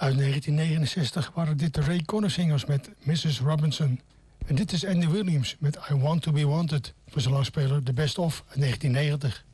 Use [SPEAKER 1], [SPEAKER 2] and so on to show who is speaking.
[SPEAKER 1] Uit 1969 waren dit de Ray Conniff Singers met Mrs. Robinson. En dit is Andy Williams met I Want To Be Wanted voor zijn langspeler The Best Of uit 1990.